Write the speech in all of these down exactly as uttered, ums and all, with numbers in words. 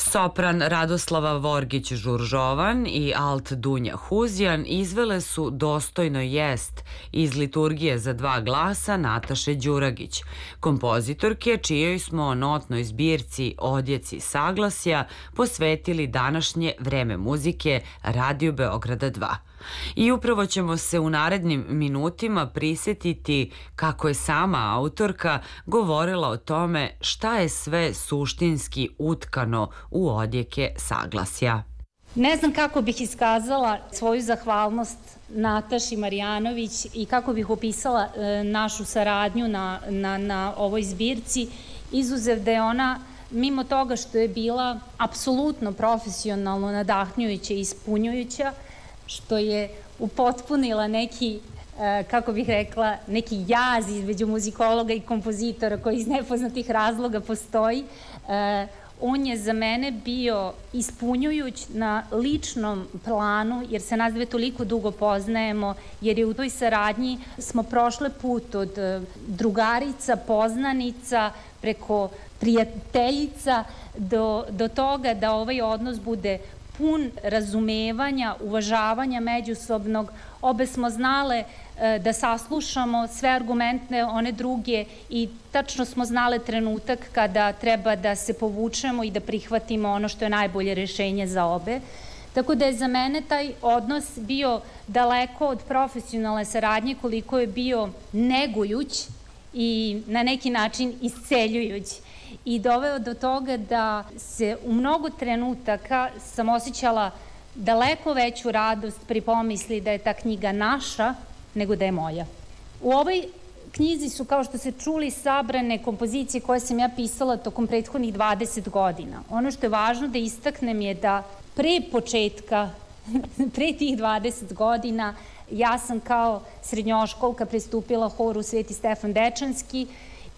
Sopran Radoslava Vorgić-Žuržovan i alt Dunja Huzjan izvele su Dostojno jest iz liturgije za dva glasa Nataše Đuragić, kompozitorke čijoj smo notnoj zbirci Odjeci saglasja posvetili današnje Vreme muzike Radio Beograda dva. I upravo ćemo se u narednim minutima prisjetiti kako je sama autorka govorila o tome šta je sve suštinski utkano u odjeke saglasja. Ne znam kako bih iskazala svoju zahvalnost Nataši Marjanović i kako bih opisala e, našu saradnju na, na, na ovoj zbirci, izuzev da je ona, mimo toga što je bila apsolutno profesionalno nadahnjujuća i ispunjujuća, što je upotpunila neki, kako bih rekla, neki jaz između muzikologa i kompozitora koji iz nepoznatih razloga postoji. On je za mene bio ispunjujuć na ličnom planu, jer se nas dve toliko dugo poznajemo, jer je u toj saradnji smo prošle put od drugarica, poznanica, preko prijateljica, do, do toga da ovaj odnos bude pun razumevanja, uvažavanja međusobnog. Obe smo znale e, da saslušamo sve argumente one druge i tačno smo znale trenutak kada treba da se povučemo i da prihvatimo ono što je najbolje rešenje za obe. Tako da je za mene taj odnos bio daleko od profesionalne saradnje koliko je bio negujuć i na neki način isceljujuć. I doveo do toga da se u mnogo trenutaka sam osjećala daleko veću radost pri pomisli da je ta knjiga naša nego da je moja. U ovoj knjizi su, kao što ste čuli, sabrane kompozicije koje sam ja pisala tokom prethodnih dvadeset godina. Ono što je važno da istaknem je da pre početka, pre tih dvadeset godina, ja sam kao srednjoškolka pristupila horu Sveti Stefan Dečanski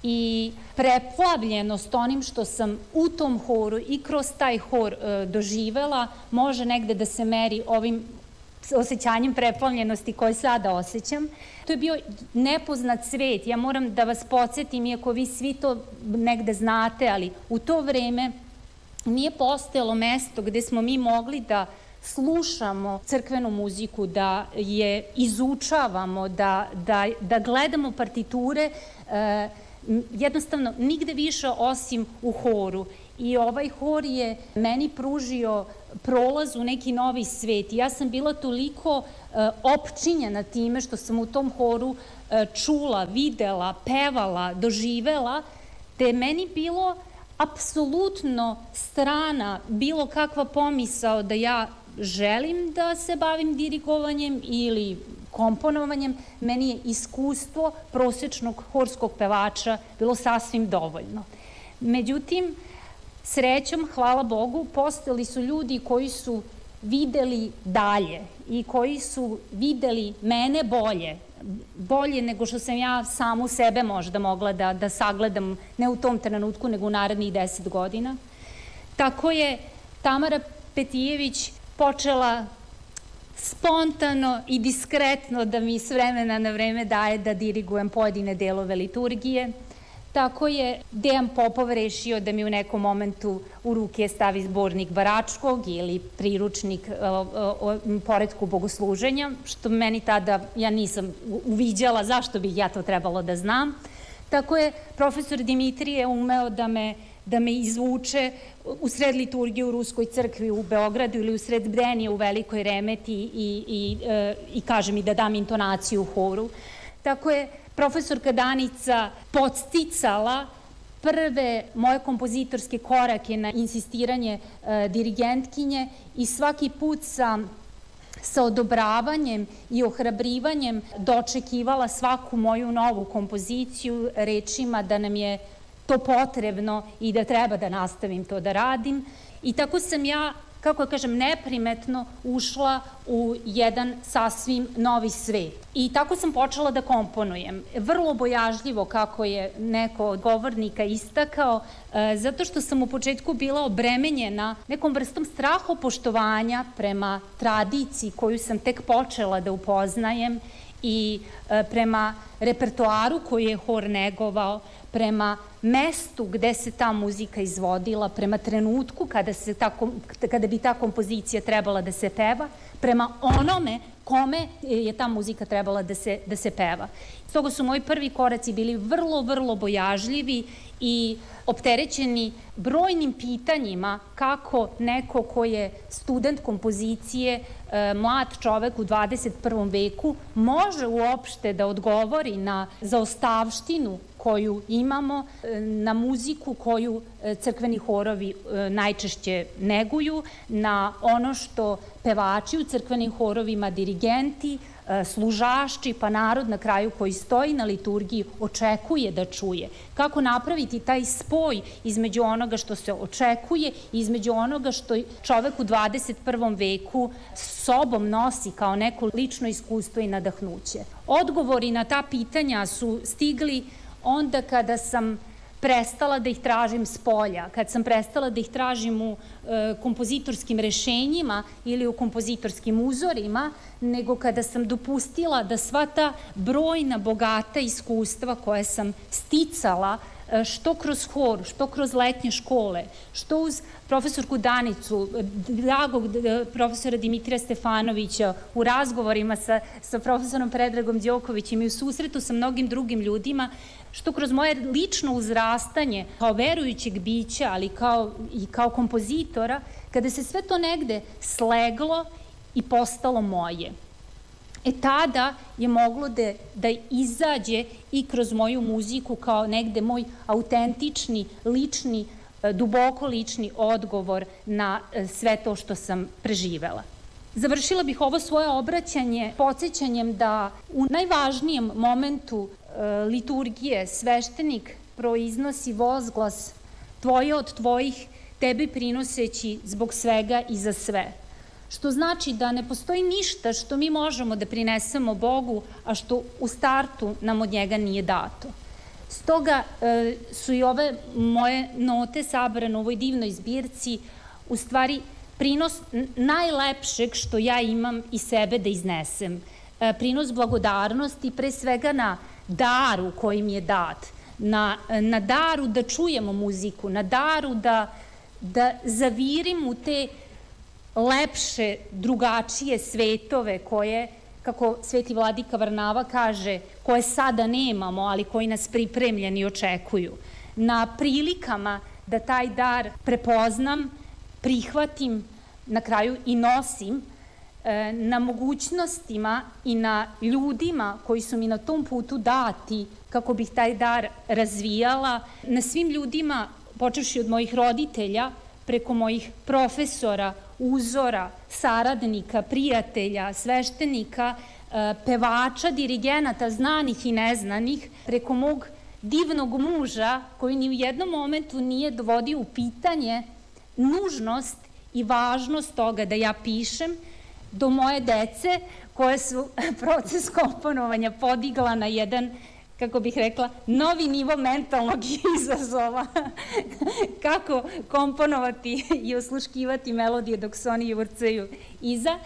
i preplavljenost onim što sam u tom horu i kroz taj hor e, doživela može negde da se meri ovim osjećanjem preplavljenosti koje sada osjećam. To je bio nepoznat svet. Ja moram da vas podsjetim, iako vi svi to negde znate, ali u to vreme nije postojalo mesto gde smo mi mogli da slušamo crkvenu muziku, da je izučavamo, da, da, da gledamo partiture, e, jednostavno nigde više osim u horu. I ovaj hor je meni pružio prolaz u neki novi svet. Ja sam bila toliko e, opčinjena time što sam u tom horu e, čula, videla, pevala, doživela, da je meni bilo apsolutno strana bilo kakva pomisao da ja želim da se bavim dirigovanjem ili komponovanjem. Meni je iskustvo prosječnog horskog pevača bilo sasvim dovoljno. Međutim, srećom, hvala Bogu, postojali su ljudi koji su videli dalje i koji su videli mene bolje, bolje nego što sam ja samu sebe možda mogla da, da sagledam, ne u tom trenutku, nego u narednih deset godina. Tako je Tamara Petijević počela spontano i diskretno da mi s vremena na vreme daje da dirigujem pojedine delove liturgije. Tako je Dejan Popov rešio da mi u nekom momentu u ruke stavi zbornik Baračkog ili priručnik o, o, o poretku bogosluženja, što meni tada, ja nisam uviđala zašto bih ja to trebalo da znam. Tako je profesor Dimitrije umeo da me da me izvuče u sred liturgije u Ruskoj crkvi u Beogradu ili u sred bdenije u Velikoj Remeti i, i, e, i kaže mi da dam intonaciju u horu. Tako je profesorka Danica podsticala prve moje kompozitorske korake na insistiranje e, dirigentkinje i svaki put sam sa odobravanjem i ohrabrivanjem dočekivala svaku moju novu kompoziciju rečima da nam je to potrebno i da treba da nastavim to da radim. I tako sam ja, kako kažem, neprimetno ušla u jedan sasvim novi svet. I tako sam počela da komponujem. Vrlo bojažljivo, kako je neko od govornika istakao, e, zato što sam u početku bila obremenjena nekom vrstom strahopoštovanja prema tradiciji koju sam tek počela da upoznajem i prema repertoaru koji je hor negovao, prema mestu gde se ta muzika izvodila, prema trenutku kada, se ta, kada bi ta kompozicija trebala da se peva, prema onome kome je ta muzika trebala da se, da se peva. Stoga su moji prvi koraci bili vrlo, vrlo bojažljivi i opterećeni brojnim pitanjima kako neko ko je student kompozicije, mlad čovek u dvadeset prvom veku, može uopšte da odgovori na zaostavštinu koju imamo, na muziku koju crkveni horovi najčešće neguju, na ono što pevači u crkvenim horovima, dirigenti, služašči, pa narod na kraju koji stoji na liturgiji očekuje da čuje. Kako napraviti taj spoj između onoga što se očekuje i između onoga što čovek u dvadeset prvom veku sobom nosi kao neko lično iskustvo i nadahnuće. Odgovori na ta pitanja su stigli onda kada sam prestala da ih tražim s polja, kad sam prestala da ih tražim u e, kompozitorskim rešenjima ili u kompozitorskim uzorima, nego kada sam dopustila da sva ta brojna, bogata iskustva koje sam sticala, e, što kroz hor, što kroz letnje škole, što uz profesorku Danicu, dragog profesora Dimitrija Stefanovića, u razgovorima sa, sa profesorom Predragom Đokovićem i u susretu sa mnogim drugim ljudima, što kroz moje lično uzrastanje kao verujućeg bića, ali kao, i kao kompozitora, kada se sve to negde sleglo i postalo moje. E tada je moglo da, da izađe i kroz moju muziku kao negde moj autentični, lični, duboko lični odgovor na sve to što sam preživela. Završila bih ovo svoje obraćanje podsjećanjem da u najvažnijem momentu liturgije sveštenik proiznosi vozglas tvoje od tvojih, tebi prinoseći zbog svega i za sve. Što znači da ne postoji ništa što mi možemo da prinesemo Bogu, a što u startu nam od njega nije dato. Stoga su i ove moje note sabrane u ovoj divnoj zbirci u stvari prinos najlepšeg što ja imam i sebe da iznesem. Prinos blagodarnosti pre svega na daru koji mi je dat, na, na daru da čujemo muziku, na daru da, da zavirim u te lepše, drugačije svetove koje, kako sveti vladika Varnava kaže, koje sada nemamo, ali koji nas pripremljeni očekuju. Na prilikama da taj dar prepoznam, prihvatim, na kraju i nosim, na mogućnostima i na ljudima koji su mi na tom putu dati kako bih taj dar razvijala, na svim ljudima, počevši od mojih roditelja, preko mojih profesora, uzora, saradnika, prijatelja, sveštenika, pevača, dirigenata, znanih i neznanih, preko mog divnog muža koji ni u jednom momentu nije dovodio u pitanje nužnost i važnost toga da ja pišem, do moje dece koje su proces komponovanja podigla na jedan, kako bih rekla, novi nivo mentalnog izazova. Kako komponovati i osluškivati melodije dok se oni jurcaju iza.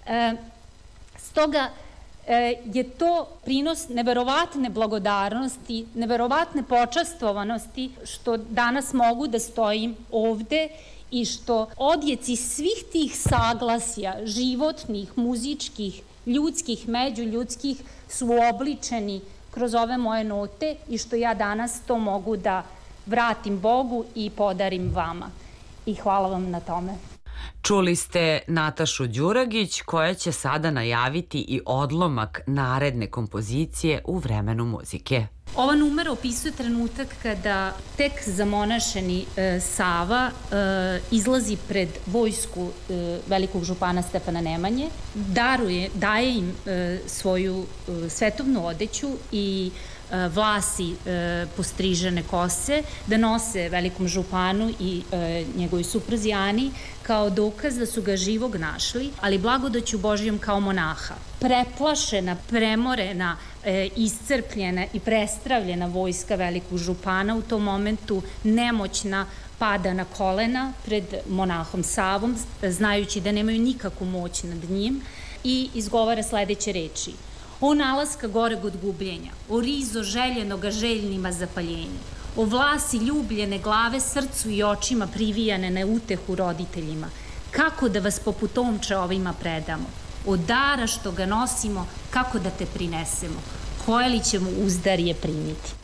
Stoga je to prinos neverovatne blagodarnosti, neverovatne počastvovanosti što danas mogu da stojim ovde i što odjeci svih tih saglasja, životnih, muzičkih, ljudskih, međuljudskih, su obličeni kroz ove moje note i što ja danas to mogu da vratim Bogu i podarim vama. I hvala vam na tome. Čuli ste Natašu Đuragić koja će sada najaviti i odlomak naredne kompozicije u vremenu muzike. Ova numera opisuje trenutak kada tek zamonašeni e, Sava e, izlazi pred vojsku e, velikog župana Stefana Nemanje, daruje, daje im e, svoju e, svetovnu odeću i e, vlasi e, postrižene kose, da nose velikom županu i e, njegovoj supruzi Ani kao dokaz da su ga živog našli, ali blagodaću Božijom kao monaha. Preplašena, premorena, e, iscrpljena i prestravljena vojska velikog župana u tom momentu nemoćna pada na kolena pred monahom Savom, znajući da nemaju nikakvu moć nad njim, i izgovara sledeće reči: o nalaska goreg od gubljenja, o rizo željenoga željnima zapaljenja, o vlasi ljubljene glave srcu i očima privijane na utehu roditeljima, kako da vas poput omče ovima predamo, od dara što ga nosimo, kako da te prinesemo, koje li ćemo uzdarije primiti.